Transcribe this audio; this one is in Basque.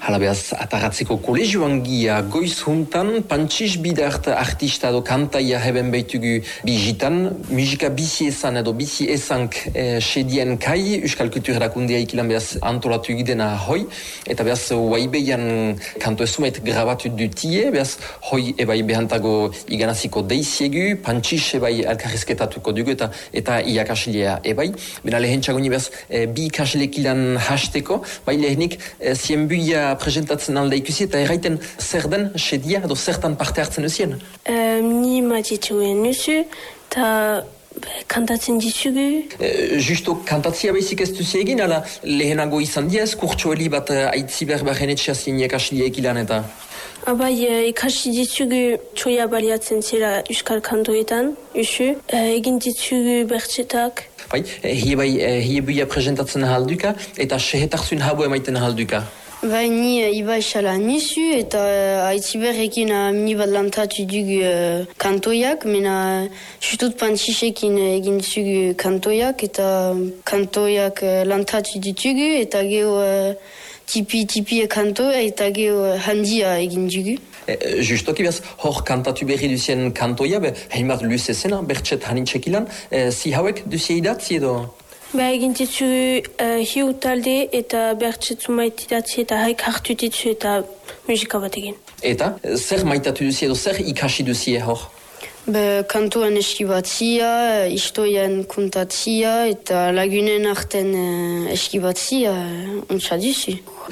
Hala behaz, ataratzeko kolegioan gia goiz juntan, Pantxix Bidart artista edo kantaia heben behitugu bizitan, musika bizi ezan edo bizi ezank sedien kai, Euskal Kultur Erakundea ikilan behaz antolatu egidena hoi, eta behaz waibeian kanto ezumait grabatu dutie, behaz hoi ebai behantago iganaziko deiziegu, Pantxix ebai elkarrizketatuko dugu eta iakaslea ebai. Bena lehen txagoni behaz bi ikaslekilan hasteko, bai lehenik zienbuia presentatzen alda ikusi eta erraiten zer den sedia edo zertan parte hartzen duzien? Ni matituen nuzu eta kantatzen ditugu. Justo kantatzia baizik ez duzi egin, ala lehenago izan diaz, kurtsoeli bat aitzi berbaren etxeazien ikasliek ilan eta? Abai, ikasi ditugu txoia baliatzen zela Euskal kantoetan, usu. Egin ditugu bertsetak. Bai, hiebuia presentatzen ahalduka eta sehetarzun habo emaiten ahalduka. Bai, ni iba esala nizu eta aitziberrekin mini bat lantatu dugu kantoiak, mena justut Pantxixekin egin dugu kantoiak eta kantoiak lantatu ditugu eta geho tipi kantoa eta geho handia egin dugu. Justoki behaz, hor kantatu berri duzien kantoia, heimat luze zena, bertxet hanintxekilan, zi hauek duzi idatzi edo? Egin ditugu hiu talde eta bertsetzu maitidatzi eta haik hartu ditzu eta musika bat egin. Eta, zer maitatu duzi edo zer ikasi duzi hor? Kantoan eskibatzia, istoian kontatzia eta lagunen arten eskibatzia, ontsa duzi.